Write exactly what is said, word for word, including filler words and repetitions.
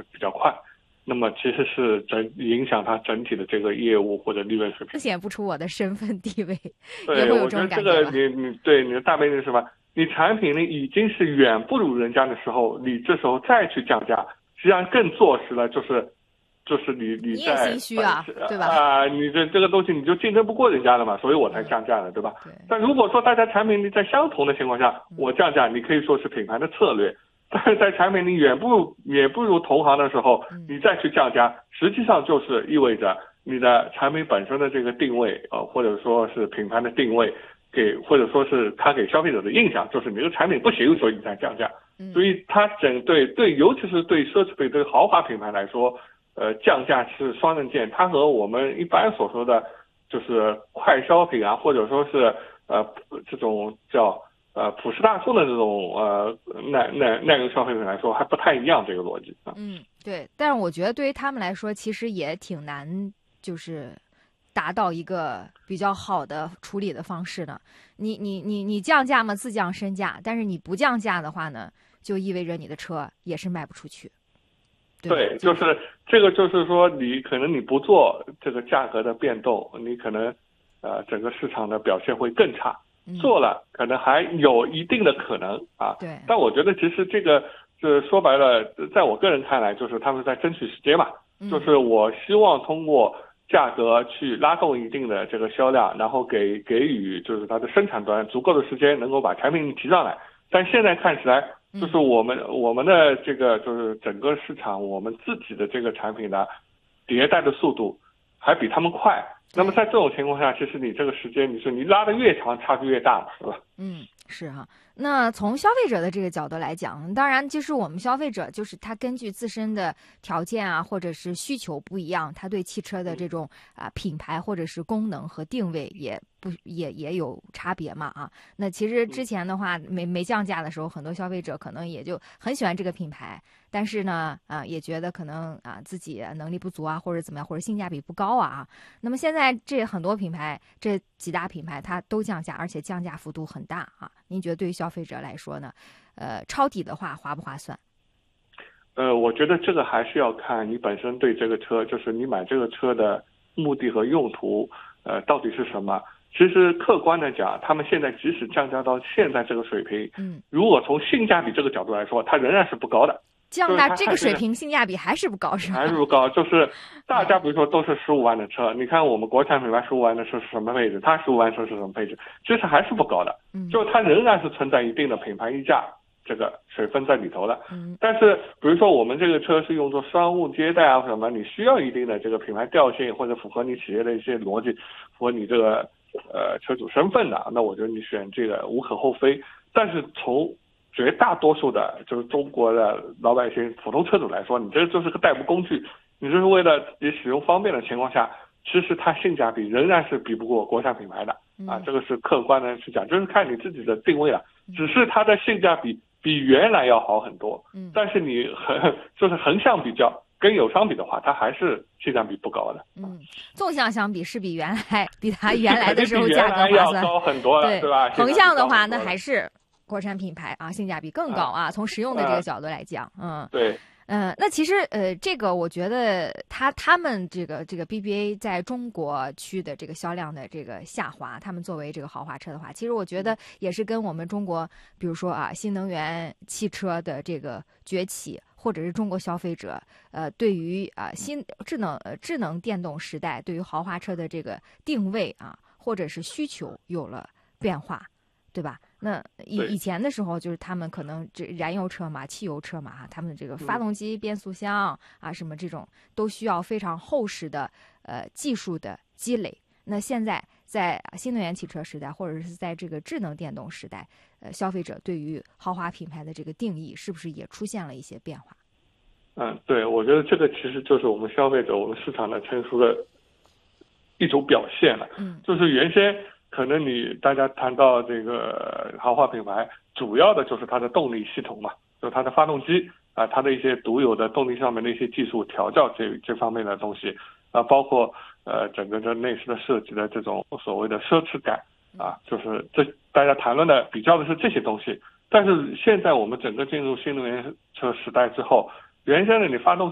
比较快，那么其实是整影响它整体的这个业务或者利润水平， 凸显不出我的身份地位， 对， 也会有我觉得这这种感觉个你你对你的大背景是什么？你产品呢已经是远不如人家的时候，你这时候再去降价，实际上更坐实了就是就是你你你也在心虚啊，对吧？ 啊、呃，你这这个东西你就竞争不过人家了嘛，所以我才降价的，对吧？ 对。 但如果说大家产品力在相同的情况下，我降价，你可以说是品牌的策略。但是在产品力远不如远不如同行的时候，你再去降价，实际上就是意味着你的产品本身的这个定位，呃，或者说是品牌的定位，给或者说是他给消费者的印象，就是你这个产品不行，所以你才降价。所以它整对对，尤其是对奢侈品、对豪华品牌来说，呃，降价是双刃剑。它和我们一般所说的就是快消品啊，或者说是呃这种叫。呃，普世大众的这种呃耐耐耐用消费品来说，还不太一样这个逻辑啊。 嗯，对。但是我觉得对于他们来说，其实也挺难，就是达到一个比较好的处理的方式的。你你你你降价嘛，自降身价，但是你不降价的话呢，就意味着你的车也是卖不出去。 对，对就是这个，就是说你可能你不做这个价格的变动，你可能呃整个市场的表现会更差。做了可能还有一定的可能啊， 对。 但我觉得其实这个是说白了，在我个人看来，就是他们在争取时间嘛， 嗯、 就是我希望通过价格去拉动一定的这个销量，然后给给予就是它的生产端足够的时间，能够把产品力提上来。但现在看起来，就是我们、嗯、我们的这个就是整个市场，我们自己的这个产品的迭代的速度还比他们快。那么在这种情况下，其实你这个时间，你说你拉得越长，差距越大嘛，是吧？ 嗯，是哈。那从消费者的这个角度来讲，当然就是我们消费者，就是他根据自身的条件啊，或者是需求不一样，他对汽车的这种啊、呃、品牌或者是功能和定位也不也也有差别嘛啊。那其实之前的话，没没降价的时候，很多消费者可能也就很喜欢这个品牌，但是呢啊、呃、也觉得可能啊、呃、自己能力不足啊，或者怎么样，或者性价比不高啊。那么现在这很多品牌，这几大品牌它都降价，而且降价幅度很大啊。您觉得对于消费者来说呢，呃，抄底的话划不划算？ 呃，我觉得这个还是要看你本身对这个车，就是你买这个车的目的和用途，呃，到底是什么。其实客观的讲，他们现在即使降价到现在这个水平， 嗯， 如果从性价比这个角度来说，它仍然是不高的。 降到这个水平，性价比还是不高，是吧？ 还是不高，就是大家比如说都是十五万的车，你看我们国产品牌十五万的车是什么配置，它十五万车是什么配置，其实还是不高的， 嗯， 就它仍然是存在一定的品牌溢价这个水分在里头的。 嗯， 但是比如说我们这个车是用作商务接待啊什么，你需要一定的这个品牌调性或者符合你企业的一些逻辑，符合你这个呃车主身份的，那我觉得你选这个无可厚非。但是从绝大多数的就是中国的老百姓普通车主来说，你这就是个代步工具，你这是为了你使用方便的情况下，其实它性价比仍然是比不过国产品牌的啊，这个是客观的去讲，就是看你自己的定位了。只是它的性价比比原来要好很多，但是你横就是横向比较跟友商比的话，它还是性价比不高的。 嗯，纵向相比是比原来比它原来的时候价格划算要高很多了， 对, 对吧？ 横向的话，那还是国产品牌啊，性价比更高啊。从实用的这个角度来讲，嗯， 对， 嗯，那其实呃，这个我觉得他他们这个这个 B B A 在中国区的这个销量的这个下滑，他们作为这个豪华车的话，其实我觉得也是跟我们中国，比如说啊，新能源汽车的这个崛起，或者是中国消费者呃对于啊新智能呃智能电动时代对于豪华车的这个定位啊，或者是需求有了变化，对吧？那以以前的时候，就是他们可能这燃油车嘛、汽油车嘛，哈，他们的这个发动机、变速箱啊，什么这种都需要非常厚实的呃技术的积累。那现在在新能源汽车时代，或者是在这个智能电动时代，呃，消费者对于豪华品牌的这个定义，是不是也出现了一些变化？ 嗯，对，我觉得这个其实就是我们消费者、我们市场的成熟的一种表现了。 嗯， 就是原先。可能你大家谈到这个豪华品牌，主要的就是它的动力系统嘛，就是它的发动机啊，它的一些独有的动力上面的一些技术调教这这方面的东西啊，包括呃整个这内饰的设计的这种所谓的奢侈感啊，就是这大家谈论的比较的是这些东西。但是现在我们整个进入新能源车时代之后，原先的你发动